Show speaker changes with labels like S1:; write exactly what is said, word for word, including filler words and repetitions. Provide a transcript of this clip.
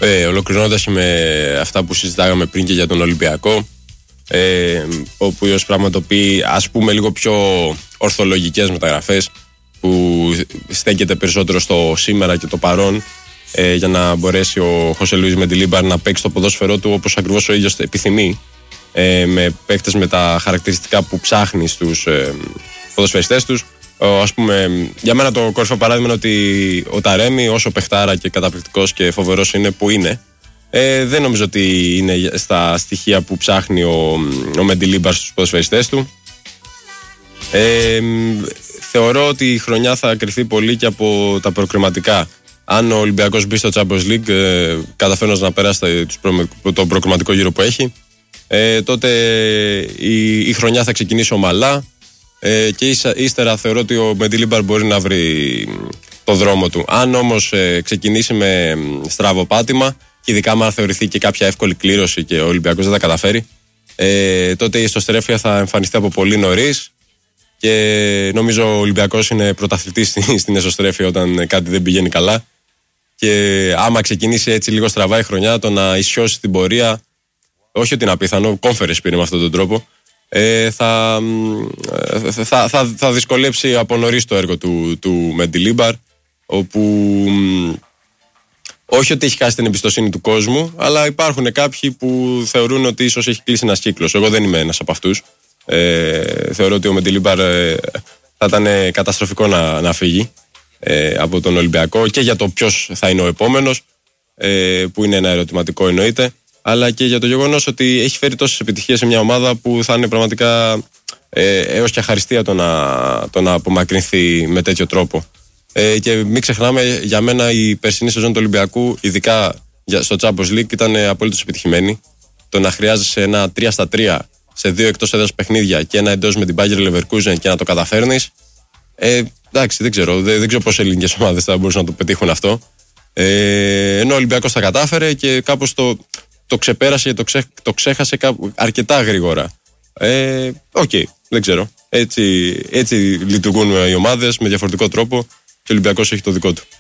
S1: Ε, ολοκληρώνοντας με αυτά που συζητάγαμε πριν και για τον Ολυμπιακό, ε, ο οποίος πραγματοποιεί, ας πούμε, λίγο πιο ορθολογικές μεταγραφές, που στέκεται περισσότερο στο σήμερα και το παρόν, ε, για να μπορέσει ο Χωσέ Λουίς Μεντιλίμπαρ να παίξει το ποδόσφαιρό του όπως ακριβώς ο ίδιος επιθυμεί, ε, με παίκτες με τα χαρακτηριστικά που ψάχνει στους ε, ποδοσφαιριστές τους. Ας πούμε, για μένα το κορυφαίο παράδειγμα είναι ότι ο Ταρέμι, όσο παιχτάρα και καταπληκτικός και φοβερός είναι που είναι, ε, δεν νομίζω ότι είναι στα στοιχεία που ψάχνει ο, ο Μεντιλίμπαρ στους ποδοσφαιριστές του. Ε, θεωρώ ότι η χρονιά θα κριθεί πολύ και από τα προκριματικά. Αν ο Ολυμπιακός μπει στο Champions League, ε, καταφέρνοντας να περάσει το προκριματικό γύρο που έχει, ε, τότε η, η χρονιά θα ξεκινήσει ομαλά, ε, και ύσα, ύστερα θεωρώ ότι ο Μεντιλίμπαρ μπορεί να βρει το δρόμο του. Αν όμως ε, ξεκινήσει με στραβοπάτημα, και ειδικά αν θεωρηθεί και κάποια εύκολη κλήρωση και ο Ολυμπιακός δεν τα καταφέρει, ε, τότε η εσωστρέφεια θα εμφανιστεί από πολύ νωρίς. Και νομίζω ο Ολυμπιακός είναι πρωταθλητής στην εσωστρέφεια όταν κάτι δεν πηγαίνει καλά. Και άμα ξεκινήσει έτσι λίγο στραβά η χρονιά, το να ισιώσει την πορεία, όχι ότι είναι απίθανο, κόμφερες πήρε με αυτόν τον τρόπο, ε, θα, θα, θα, θα δυσκολέψει από νωρίς το έργο του, του Μεντιλίμπαρ, όπου όχι ότι έχει χάσει την εμπιστοσύνη του κόσμου, αλλά υπάρχουν κάποιοι που θεωρούν ότι ίσως έχει κλείσει ένας κύκλος. Εγώ δεν είμαι ένας από αυτούς. Ε, θεωρώ ότι ο Μεντιλίμπαρ ε, θα ήταν καταστροφικό να, να φύγει ε, από τον Ολυμπιακό, και για το ποιος θα είναι ο επόμενος, ε, που είναι ένα ερωτηματικό εννοείται, αλλά και για το γεγονός ότι έχει φέρει τόσες επιτυχίες σε μια ομάδα που θα είναι πραγματικά ε, έως και αχαριστία το να, το να απομακρυνθεί με τέτοιο τρόπο. Ε, και μην ξεχνάμε, για μένα η περσινή σεζόν του Ολυμπιακού, ειδικά στο Champions League, ήταν απολύτως επιτυχημένη. Το να χρειάζεσαι ένα τρία στα τρία σε δύο εκτός έδρας παιχνίδια και ένα εντός με την Bayer Leverkusen και να το καταφέρνεις, ε, εντάξει, δεν ξέρω, δεν, δεν ξέρω πώς ελληνικές ομάδες θα μπορούσαν να το πετύχουν αυτό. Ε, ενώ ο Ολυμπιακός τα κατάφερε και κάπως το, το ξεπέρασε και το, ξέ, το ξέχασε κάπου, αρκετά γρήγορα. Ε, Οκ, okay, δεν ξέρω. Έτσι, έτσι λειτουργούν οι ομάδες με διαφορετικό τρόπο, και ο Ολυμπιακός έχει το δικό του.